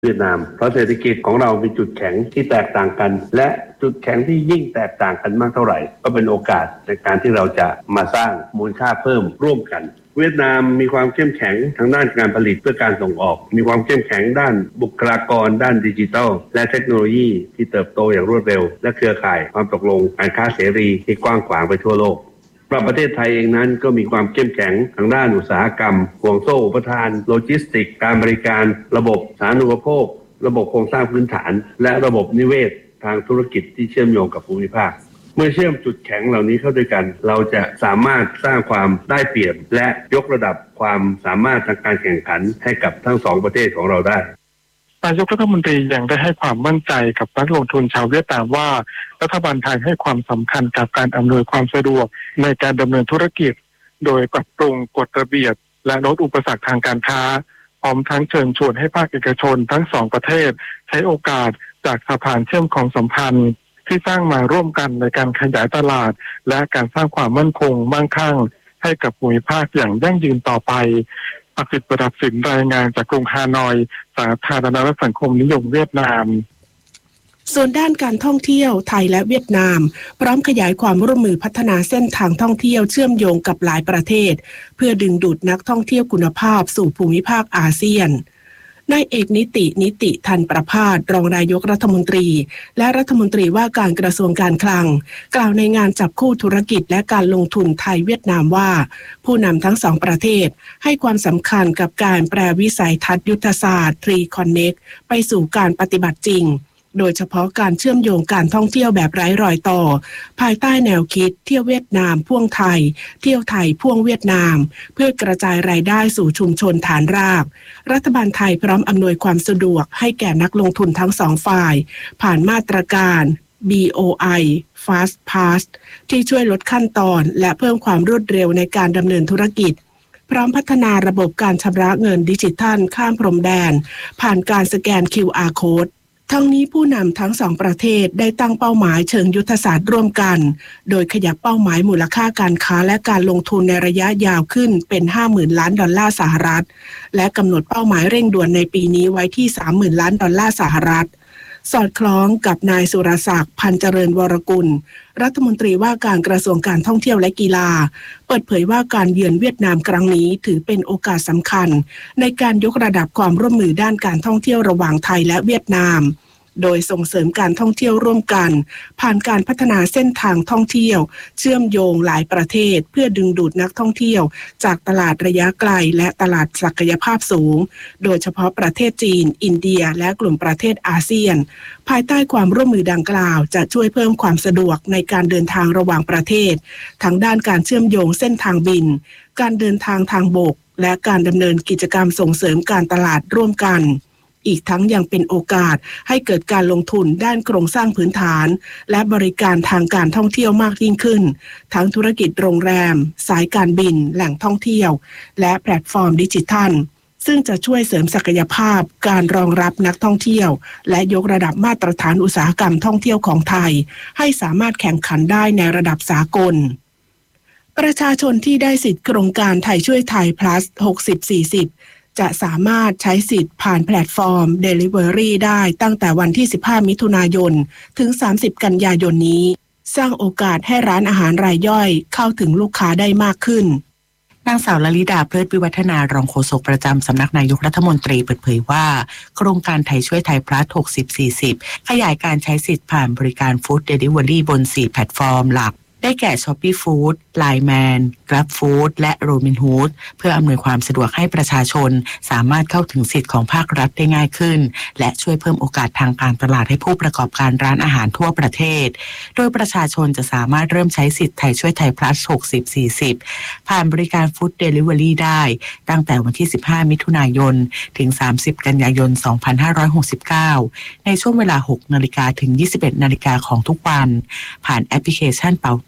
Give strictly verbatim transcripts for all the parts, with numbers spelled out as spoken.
เวียดนามเพราะเศรษฐกิจของเรามีจุดแข็งที่แตกต่างกันและจุดแข็งที่ยิ่งแตกต่างกันมากเท่าไหร่ก็เป็นโอกาสในการที่เราจะมาสร้างมูลค่าเพิ่มร่วมกันเวียดนามมีความเข้มแข็งทางด้านการผลิตเพื่อการส่งออกมีความเข้มแข็งด้านบุคลากรด้านดิจิทัลและเทคโนโลยีที่เติบโตอย่างรวดเร็วและเครือข่ายความตกลงการค้าเสรีที่กว้างขวางไปทั่วโลกประเทศไทยเองนั้นก็มีความเข้มแข็งทางด้านอุตสาหกรรมห่วงโซ่อุปทานโลจิสติกส์การบริการระบบสาธารณูปโภคระบบโครงสร้างพื้นฐานและระบบนิเวศทางธุรกิจที่เชื่อมโยงกับภูมิภาคเมื่อเชื่อมจุดแข็งเหล่านี้เข้าด้วยกันเราจะสามารถสร้างความได้เปรียบและยกระดับความสามารถทางการแข่งขันให้กับทั้งสองประเทศของเราได้นายกรัฐมนตรียังได้ให้ความมั่นใจกับนักลงทุนชาวเวียดนามว่ารัฐบาลไทยให้ความสำคัญกับการอำนวยความสะดวกในการดำเนินธุรกิจโดยปรับปรุงกฎระเบียบและลดอุปสรรคทางการค้าพร้อมทั้งเชิญชวนให้ภาคเอกชนทั้งสองประเทศใช้โอกาสจากสะพานเชื่อมของสัมพันธ์ที่สร้างมาร่วมกันในการขยายตลาดและการสร้างความมั่นคงมั่งคั่งให้กับภูมิภาคอย่างยั่งยืนต่อไปอักษิตประดับสินรายงานจากกรุงฮานอยสาธารณรัฐสังคมนิยมเวียดนามส่วนด้านการท่องเที่ยวไทยและเวียดนามพร้อมขยายความร่วมมือพัฒนาเส้นทางท่องเที่ยวเชื่อมโยงกับหลายประเทศเพื่อดึงดูดนักท่องเที่ยวคุณภาพสู่ภูมิภาคอาเซียนนายเอกนิตินิติทันประภาสรองนายกรัฐมนตรีและรัฐมนตรีว่าการกระทรวงการคลังกล่าวในงานจับคู่ธุรกิจและการลงทุนไทยเวียดนามว่าผู้นำทั้งสองประเทศให้ความสำคัญกับการแปรวิสัยทัศน์ยุทธศาสตร์ ทรี คอนเน็กต์ ไปสู่การปฏิบัติจริงโดยเฉพาะการเชื่อมโยงการท่องเที่ยวแบบไร้รอยต่อภายใต้แนวคิดเที่ยวเวียดนามพ่วงไทยเที่ยวไทยพ่วงเวียดนามเพื่อกระจายรายได้สู่ชุมชนฐานรากรัฐบาลไทยพร้อมอำนวยความสะดวกให้แก่นักลงทุนทั้งสองฝ่ายผ่านมาตรการ บี โอ ไอ Fast Pass ที่ช่วยลดขั้นตอนและเพิ่มความรวดเร็วในการดำเนินธุรกิจพร้อมพัฒนาระบบการชำระเงินดิจิทัลข้ามพรมแดนผ่านการสแกน คิว อาร์ Codeทั้งนี้ผู้นำทั้งสองประเทศได้ตั้งเป้าหมายเชิงยุทธศาสตร์ร่วมกันโดยขยับเป้าหมายมูลค่าการค้าและการลงทุนในระยะยาวขึ้นเป็น ห้าหมื่นล้านดอลลาร์สหรัฐและกำหนดเป้าหมายเร่งด่วนในปีนี้ไว้ที่ สามหมื่นล้านดอลลาร์สหรัฐสอดคล้องกับนายสุรศักดิ์พันเจริญวรกุลรัฐมนตรีว่าการกระทรวงการท่องเที่ยวและกีฬาเปิดเผยว่าการเยือนเวียดนามครั้งนี้ถือเป็นโอกาสสำคัญในการยกระดับความร่วมมือด้านการท่องเที่ยวระหว่างไทยและเวียดนามโดยส่งเสริมการท่องเที่ยวร่วมกันผ่านการพัฒนาเส้นทางท่องเที่ยวเชื่อมโยงหลายประเทศเพื่อดึงดูดนักท่องเที่ยวจากตลาดระยะไกลและตลาดศักยภาพสูงโดยเฉพาะประเทศจีนอินเดียและกลุ่มประเทศอาเซียนภายใต้ความร่วมมือดังกล่าวจะช่วยเพิ่มความสะดวกในการเดินทางระหว่างประเทศทั้งด้านการเชื่อมโยงเส้นทางบินการเดินทางทางบกและการดำเนินกิจกรรมส่งเสริมการตลาดร่วมกันอีกทั้งยังเป็นโอกาสให้เกิดการลงทุนด้านโครงสร้างพื้นฐานและบริการทางการท่องเที่ยวมากยิ่งขึ้นทั้งธุรกิจโรงแรมสายการบินแหล่งท่องเที่ยวและแพลตฟอร์มดิจิทัลซึ่งจะช่วยเสริมศักยภาพการรองรับนักท่องเที่ยวและยกระดับมาตรฐานอุตสาหกรรมท่องเที่ยวของไทยให้สามารถแข่งขันได้ในระดับสากลประชาชนที่ได้สิทธิโครงการไทยช่วยไทย plus หกสิบ สี่สิบจะสามารถใช้สิทธิ์ผ่านแพลตฟอร์ม Delivery ได้ตั้งแต่วันที่สิบห้ามิถุนายนถึงสามสิบกันยายนนี้สร้างโอกาสให้ร้านอาหารรายย่อยเข้าถึงลูกค้าได้มากขึ้นนางสาวลลิดาเพลิดวิวัฒนารองโฆษกประจำสำนักนายกรัฐมนตรีเปิดเผยว่าโครงการไทยช่วยไทย plus หกสิบ สี่สิบขยายการใช้สิทธิ์ผ่านบริการ Food Delivery บนสี่แพลตฟอร์มหลักได้แก่ Shopee Food, ไลน์ แมน Grab Food และ Robinhood เพื่ออำนวยความสะดวกให้ประชาชนสามารถเข้าถึงสิทธิ์ของภาครัฐได้ง่ายขึ้นและช่วยเพิ่มโอกาสทางการตลาดให้ผู้ประกอบการร้านอาหารทั่วประเทศโดยประชาชนจะสามารถเริ่มใช้สิทธิ์ไทยช่วยไทย plus หกสิบ สี่สิบผ่านบริการ Food Delivery ได้ตั้งแต่วันที่สิบห้ามิถุนายนถึงสามสิบกันยายนสองพันห้าร้อยหกสิบเก้าในช่วงเวลา หกนาฬิกาถึงยี่สิบเอ็ดนาฬิกาของทุกวันผ่านแอปพลิเคชันเป๋า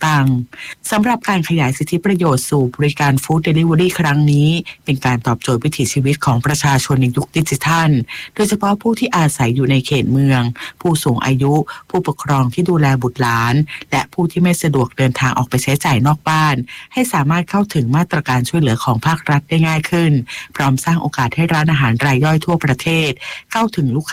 ตังค์สำหรับการขยายสิทธิประโยชน์สู่บริการฟู้ดเดลิเวอรี่ครั้งนี้เป็นการตอบโจทย์วิถีชีวิตของประชาชนในยุคดิจิทัลโดยเฉพาะผู้ที่อาศัยอยู่ในเขตเมืองผู้สูงอายุผู้ปกครองที่ดูแลบุตรหลานและผู้ที่ไม่สะดวกเดินทางออกไปใช้จ่ายนอกบ้านให้สามารถเข้าถึงมาตรการช่วยเหลือของภาครัฐได้ง่ายขึ้นพร้อมสร้างโอกาสให้ร้านอาหารรายย่อยทั่วประเทศเข้าถึงลูกค้า